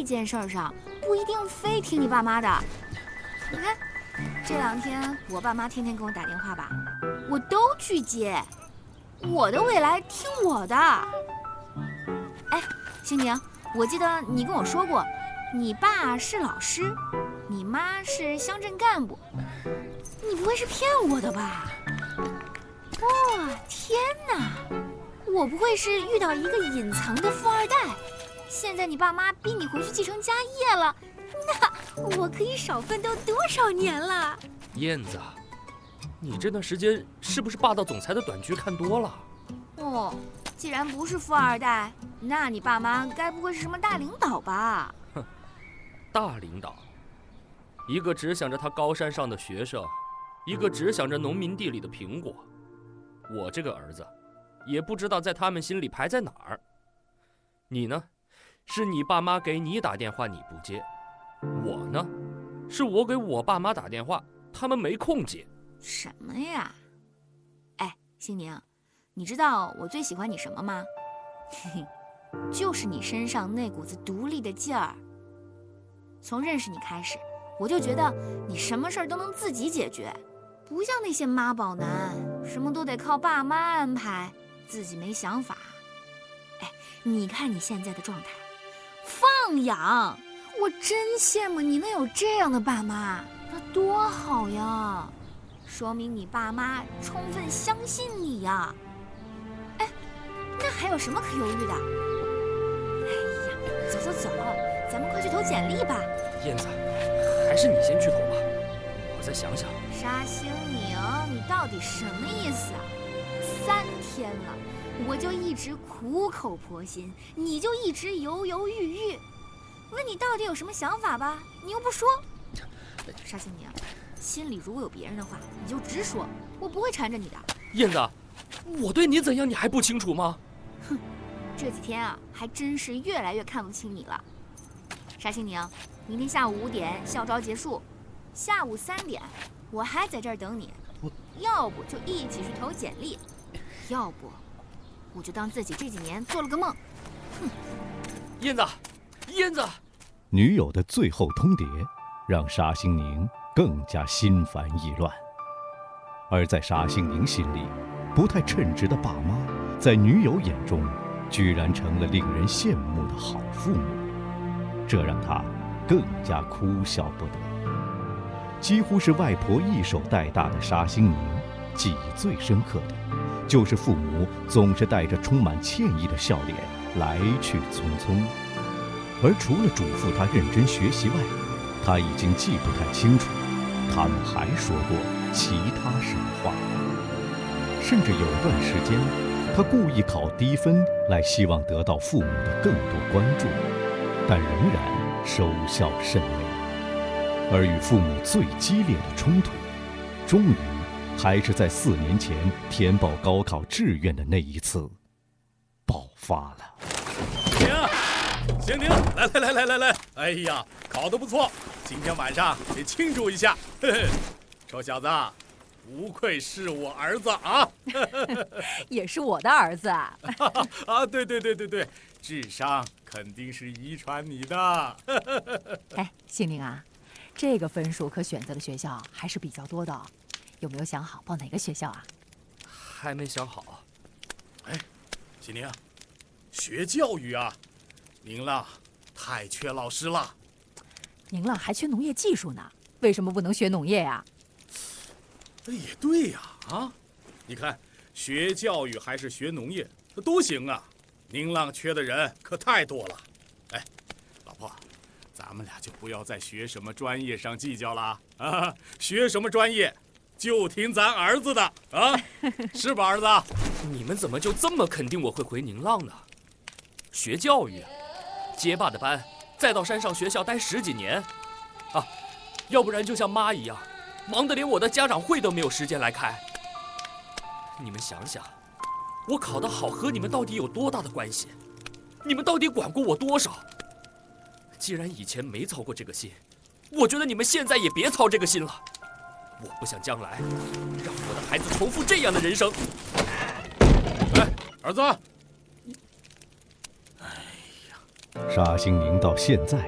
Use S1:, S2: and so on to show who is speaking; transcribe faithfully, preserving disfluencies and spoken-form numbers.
S1: 这件事上，不一定非听你爸妈的。你看，这两天我爸妈天天给我打电话吧，我都去接。我的未来听我的。哎，星宁，我记得你跟我说过，你爸是老师，你妈是乡镇干部，你不会是骗我的吧？哇，天哪！我不会是遇到一个隐藏的富二代？现在你爸妈逼你回去继承家业了，那我可以少奋斗多少年了？
S2: 燕子，你这段时间是不是霸道总裁的短剧看多了？
S1: 哦，既然不是富二代，那你爸妈该不会是什么大领导吧？
S2: 哼，大领导，一个只想着他高山上的学生，一个只想着农民地里的苹果。我这个儿子，也不知道在他们心里排在哪儿。你呢，是你爸妈给你打电话你不接；我呢，是我给我爸妈打电话，他们没空接。
S1: 什么呀？哎，星宁，你知道我最喜欢你什么吗？嘿嘿，就是你身上那股子独立的劲儿。从认识你开始，我就觉得你什么事儿都能自己解决，不像那些妈宝男，什么都得靠爸妈安排，自己没想法。哎，你看你现在的状态，放养，我真羡慕你能有这样的爸妈，那多好呀！说明你爸妈充分相信你呀。哎，那还有什么可犹豫的？哎呀，走走走，咱们快去投简历吧。
S2: 燕子，还是你先去投吧，我再想想。
S1: 沙星宁，你到底什么意思啊？三天了，我就一直苦口婆心，你就一直犹犹豫豫。问你到底有什么想法吧，你又不说。沙星宁，心里如果有别人的话，你就直说，我不会缠着你的。
S2: 燕子，我对你怎样你还不清楚吗？
S1: 哼，这几天啊，还真是越来越看不清你了。沙星宁，明天下午五点校招结束，下午三点我还在这儿等你，要不就一起去投简历，要不我就当自己这几年做了个梦。哼！
S2: 燕子，燕子，
S3: 女友的最后通牒让沙星宁更加心烦意乱，而在沙星宁心里，不太称职的爸妈在女友眼中居然成了令人羡慕的好父母，这让他更加哭笑不得。几乎是外婆一手带大的沙星宁，记忆最深刻的就是父母总是带着充满歉意的笑脸来去匆匆，而除了嘱咐他认真学习外，他已经记不太清楚他们还说过其他什么话。甚至有段时间，他故意考低分来希望得到父母的更多关注，但仍然收效甚微。而与父母最激烈的冲突，终于还是在四年前填报高考志愿的那一次爆发了。
S4: 行，行，来来来来来来，哎呀，考得不错，今天晚上得庆祝一下。嘿嘿，臭小子，不愧是我儿子啊！
S5: 也是我的儿子啊！
S4: 啊，对对对对对，智商肯定是遗传你的。
S5: 哎，星宁啊，这个分数可选择的学校还是比较多的，有没有想好报哪个学校啊？
S2: 还没想好。
S4: 哎，星宁，学教育啊，宁浪太缺老师了。
S5: 宁浪还缺农业技术呢，为什么不能学农业呀？
S4: 哎，也对呀，啊，你看，学教育还是学农业都行啊。宁浪缺的人可太多了。哎，老婆，咱们俩就不要在学什么专业上计较了啊！学什么专业，就听咱儿子的啊，是吧，儿子？
S2: 你们怎么就这么肯定我会回宁浪呢？学教育，街霸的班，再到山上学校待十几年，啊，要不然就像妈一样，忙得连我的家长会都没有时间来开。你们想想，我考得好和你们到底有多大的关系？你们到底管过我多少？既然以前没操过这个心，我觉得你们现在也别操这个心了。我不想将来让我的孩子重复这样的人生。
S4: 哎，儿子，
S3: 沙星宁到现在